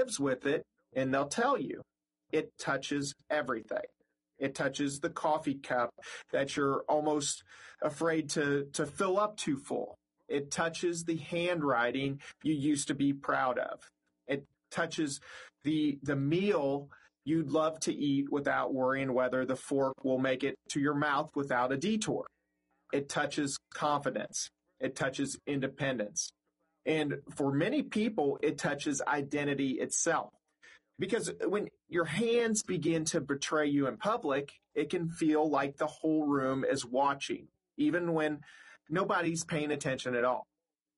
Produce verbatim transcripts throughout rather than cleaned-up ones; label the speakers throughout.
Speaker 1: lives with it, and they'll tell you it touches everything. It touches the coffee cup that you're almost afraid to, to fill up too full. It touches the handwriting you used to be proud of. It touches the the meal you'd love to eat without worrying whether the fork will make it to your mouth without a detour. It touches confidence. It touches independence. And for many people, it touches identity itself. Because when your hands begin to betray you in public, it can feel like the whole room is watching, even when nobody's paying attention at all.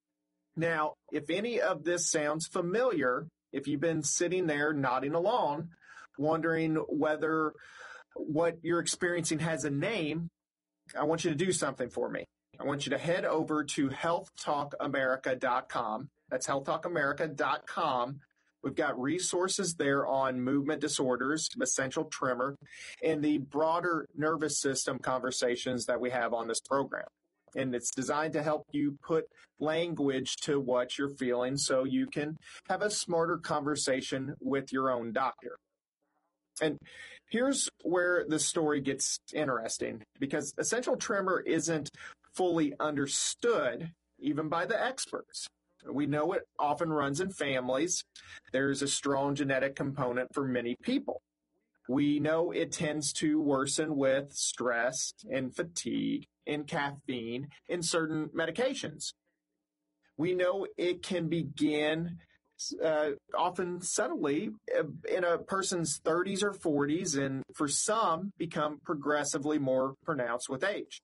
Speaker 1: Now, if any of this sounds familiar, if you've been sitting there nodding along, wondering whether what you're experiencing has a name, I want you to do something for me. I want you to head over to health talk america dot com. That's health talk america dot com. We've got resources there on movement disorders, essential tremor, and the broader nervous system conversations that we have on this program. And it's designed to help you put language to what you're feeling so you can have a smarter conversation with your own doctor. And here's where the story gets interesting, because essential tremor isn't fully understood even by the experts. We know it often runs in families. There's a strong genetic component for many people. We know it tends to worsen with stress and fatigue and caffeine and certain medications. We know it can begin uh, often subtly in a person's thirties or forties, and for some become progressively more pronounced with age.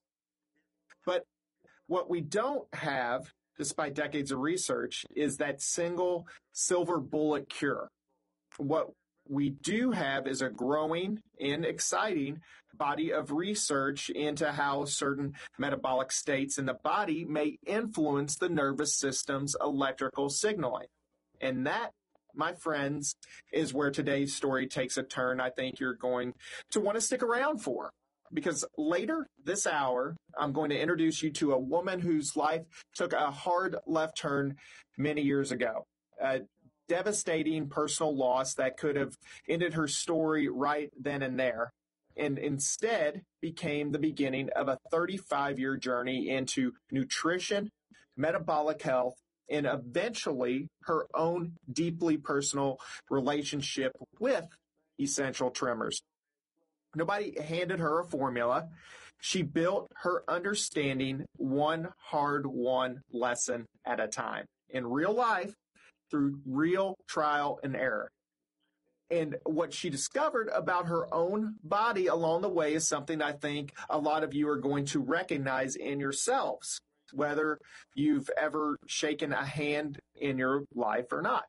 Speaker 1: But what we don't have, despite decades of research, is that single silver bullet cure. What we do have is a growing and exciting body of research into how certain metabolic states in the body may influence the nervous system's electrical signaling. And that, my friends, is where today's story takes a turn I think you're going to want to stick around for. Because later this hour, I'm going to introduce you to a woman whose life took a hard left turn many years ago. A devastating personal loss that could have ended her story right then and there, and instead became the beginning of a thirty-five-year journey into nutrition, metabolic health, and eventually her own deeply personal relationship with essential tremors. Nobody handed her a formula. She built her understanding one hard-won lesson at a time in real life through real trial and error. And what she discovered about her own body along the way is something I think a lot of you are going to recognize in yourselves, whether you've ever shaken a hand in your life or not.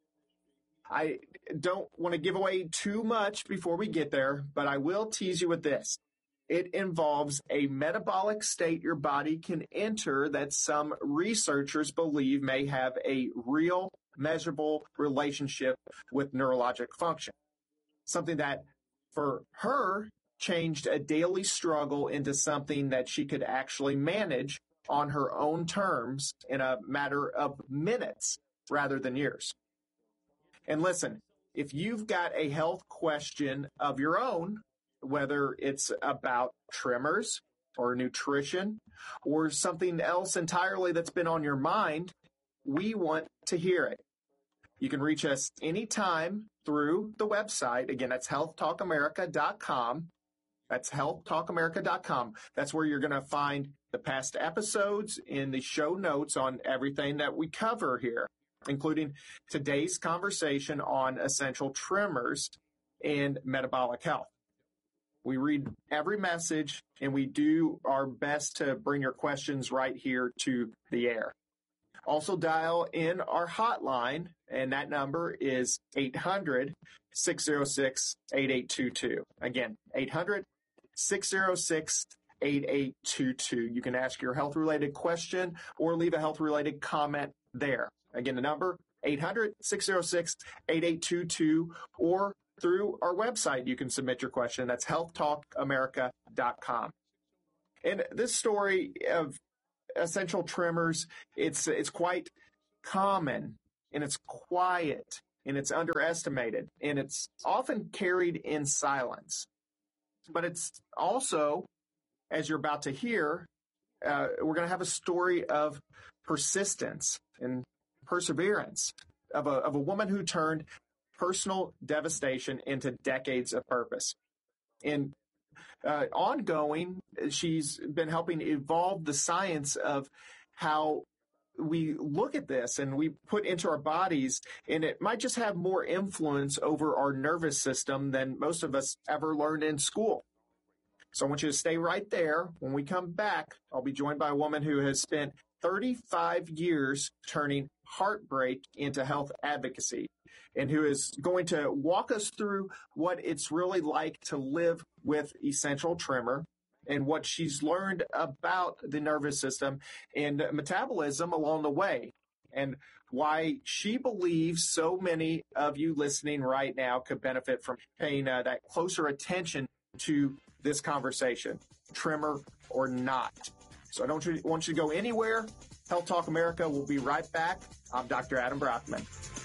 Speaker 1: I don't want to give away too much before we get there, but I will tease you with this. It involves a metabolic state your body can enter that some researchers believe may have a real, measurable relationship with neurologic function. Something that, for her, changed a daily struggle into something that she could actually manage on her own terms in a matter of minutes rather than years. And listen, if you've got a health question of your own, whether it's about tremors or nutrition or something else entirely that's been on your mind, we want to hear it. You can reach us anytime through the website. Again, that's health talk america dot com. That's health talk america dot com. That's where you're going to find the past episodes in the show notes on everything that we cover here, including today's conversation on essential tremors and metabolic health. We read every message, and we do our best to bring your questions right here to the air. Also dial in our hotline, and that number is eight hundred, six oh six, eight eight two two. Again, eight hundred, six oh six, eight eight two two. You can ask your health-related question or leave a health-related comment there. Again, the number, eight hundred, six oh six, eight eight two two, or through our website, you can submit your question. That's health talk america dot com. And this story of essential tremors, it's it's quite common, and it's quiet, and it's underestimated, and it's often carried in silence. But it's also, as you're about to hear, uh, we're going to have a story of persistence and perseverance of a, of a woman who turned personal devastation into decades of purpose. And uh, ongoing, she's been helping evolve the science of how we look at this and we put into our bodies, and it might just have more influence over our nervous system than most of us ever learned in school. So I want you to stay right there. When we come back, I'll be joined by a woman who has spent thirty-five years turning heartbreak into health advocacy, and who is going to walk us through what it's really like to live with essential tremor and what she's learned about the nervous system and metabolism along the way, and why she believes so many of you listening right now could benefit from paying uh, that closer attention to this conversation, tremor or not. So I don't want you to go anywhere. Health Talk America will be right back. I'm Doctor Adam Brockman.